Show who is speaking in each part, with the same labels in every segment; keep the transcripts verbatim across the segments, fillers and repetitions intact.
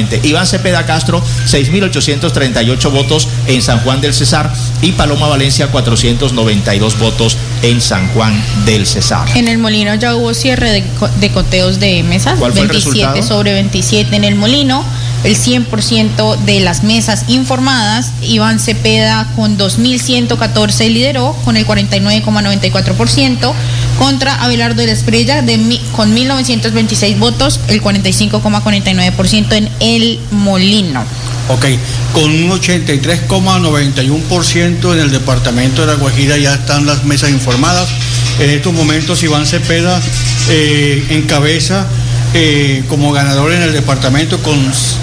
Speaker 1: respectivamente. Iván Cepeda Castro, seis mil ochocientos treinta y ocho votos en San Juan del Cesar, y Paloma Valencia, cuatrocientos noventa y dos votos en San Juan del Cesar.
Speaker 2: En el Molino ya hubo cierre de, de conteos de mesas.
Speaker 1: ¿Cuál fue el
Speaker 2: veintisiete
Speaker 1: resultado?
Speaker 2: Sobre veintisiete en el Molino. El cien por ciento de las mesas informadas, Iván Cepeda con dos mil ciento catorce lideró con el cuarenta y nueve coma noventa y cuatro por ciento, contra Abelardo de la Espriella de mi, con mil novecientos veintiséis votos, el cuarenta y cinco coma cuarenta y nueve por ciento en el Molino.
Speaker 3: Ok, con un ochenta y tres coma noventa y uno por ciento en el departamento de La Guajira ya están las mesas informadas. En estos momentos Iván Cepeda eh, encabeza eh, como ganador en el departamento con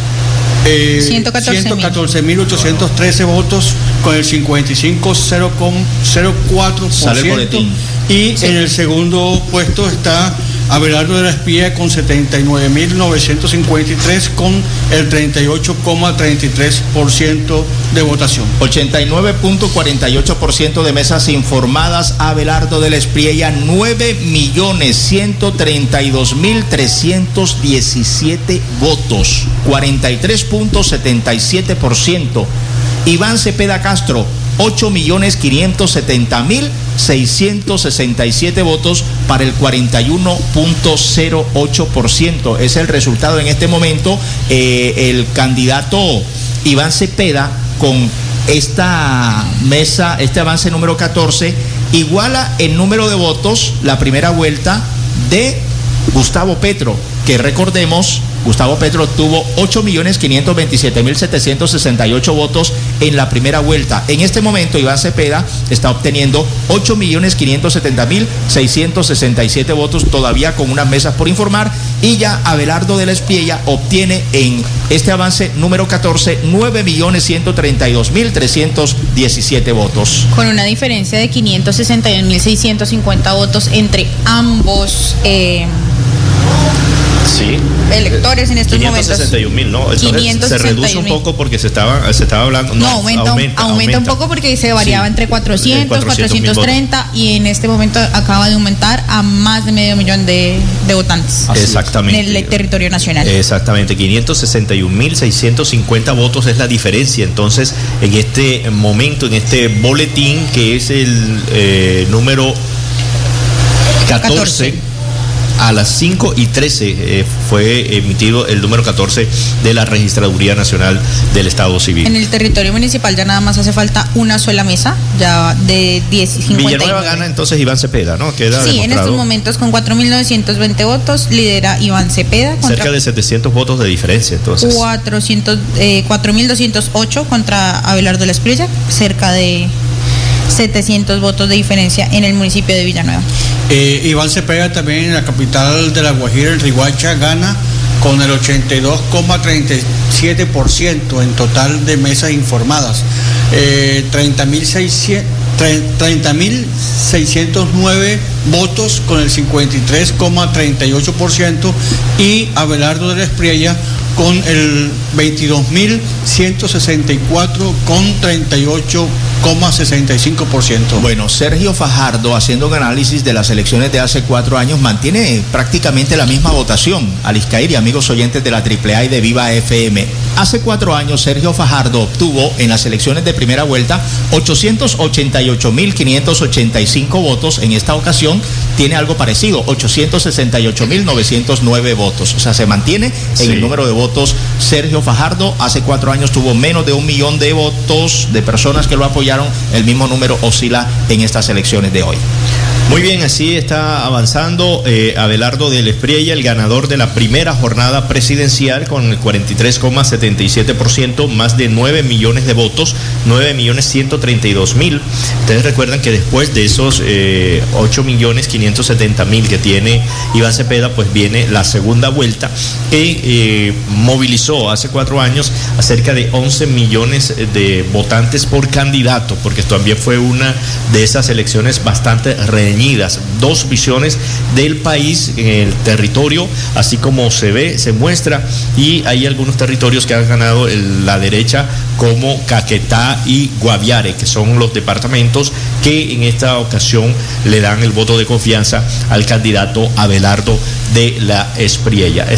Speaker 3: Eh, ciento catorce mil ochocientos trece votos, con el cincuenta y cinco coma cero cuatro por ciento.
Speaker 1: Sale el boletín.
Speaker 3: Y sí, en el segundo puesto está Abelardo de la Espriella con setenta y nueve mil novecientos cincuenta y tres, con el treinta y ocho coma treinta y tres por ciento de votación.
Speaker 1: ochenta y nueve coma cuarenta y ocho por ciento de mesas informadas, Abelardo de la Espriella, nueve millones ciento treinta y dos mil trescientos diecisiete votos, cuarenta y tres coma setenta y siete por ciento. Iván Cepeda Castro, ocho millones quinientos setenta mil seiscientos sesenta y siete votos, para el cuarenta y uno coma cero ocho por ciento. Es el resultado en este momento. Eh, el candidato Iván Cepeda, con esta mesa, este avance número catorce, iguala el número de votos la primera vuelta de Gustavo Petro, que recordemos, Gustavo Petro tuvo ocho millones quinientos veintisiete mil setecientos sesenta y ocho votos en la primera vuelta. En este momento Iván Cepeda está obteniendo ocho millones quinientos setenta mil seiscientos sesenta y siete votos, todavía con unas mesas por informar, y ya Abelardo de la Espriella obtiene en este avance número catorce nueve millones ciento treinta y dos mil trescientos diecisiete votos.
Speaker 2: Con una diferencia de quinientos sesenta y un mil seiscientos cincuenta votos entre ambos eh,
Speaker 4: sí,
Speaker 2: electores en estos
Speaker 4: quinientos sesenta y un mil, ¿no? Entonces se reduce un poco porque se estaba, se estaba hablando.
Speaker 2: No, no aumenta, aumenta, aumenta, aumenta un poco porque se variaba sí, entre cuatrocientos, cuatrocientos treinta, y en este momento acaba de aumentar a más de medio millón de, de votantes.
Speaker 4: Exactamente.
Speaker 2: En el territorio nacional.
Speaker 4: Exactamente, quinientos sesenta y un mil seiscientos cincuenta votos es la diferencia. Entonces, en este momento, en este boletín, que es el eh, número catorce, catorce. A las cinco y trece eh, fue emitido el número catorce de la Registraduría Nacional del Estado Civil.
Speaker 2: En el territorio municipal ya nada más hace falta una sola mesa, ya de diez, cincuenta y nueve.
Speaker 4: Villanueva gana entonces Iván Cepeda, ¿no? Queda
Speaker 2: sí, demostrado. En estos momentos con cuatro mil novecientos veinte votos lidera Iván Cepeda.
Speaker 4: Contra cerca de setecientos votos de diferencia, entonces.
Speaker 2: cuatrocientos, eh, cuatro mil doscientos ocho contra Abelardo de la Espriella, cerca de setecientos votos de diferencia en el municipio de Villanueva.
Speaker 3: Eh, Iván Cepeda también en la capital de La Guajira, en Riohacha, gana con el ochenta y dos coma treinta y siete por ciento en total de mesas informadas. Eh, treinta mil seiscientos nueve votos con el cincuenta y tres coma treinta y ocho por ciento, y Abelardo de la Espriella con el veintidós mil ciento sesenta y cuatro con treinta y ocho coma sesenta y cinco por ciento.
Speaker 1: Bueno, Sergio Fajardo, haciendo un análisis de las elecciones de hace cuatro años, mantiene prácticamente la misma votación. Aliscair y amigos oyentes de la Triple A y de Viva F M. Hace cuatro años, Sergio Fajardo obtuvo en las elecciones de primera vuelta ochocientos ochenta y ocho mil quinientos ochenta y cinco votos. En esta ocasión tiene algo parecido, ochocientos sesenta y ocho mil novecientos nueve votos. O sea, se mantiene sí. en el número de votos. Sergio Fajardo hace cuatro años tuvo menos de un millón de votos de personas que lo apoyaron. El mismo número oscila en estas elecciones de hoy.
Speaker 4: Muy bien, así está avanzando eh, Abelardo de la Espriella, el ganador de la primera jornada presidencial, con el cuarenta y tres coma setenta y siete por ciento, más de nueve millones de votos, nueve millones ciento treinta y dos mil. Ustedes recuerdan que después de esos eh, ocho millones quinientos setenta mil que tiene Iván Cepeda, pues viene la segunda vuelta, que eh, movilizó hace cuatro años a cerca de once millones de votantes por candidato, porque también fue una de esas elecciones bastante reñidas. Dos visiones del país en el territorio, así como se ve, se muestra, y hay algunos territorios que han ganado el, la derecha, como Caquetá y Guaviare, que son los departamentos que en esta ocasión le dan el voto de confianza al candidato Abelardo de la Espriella.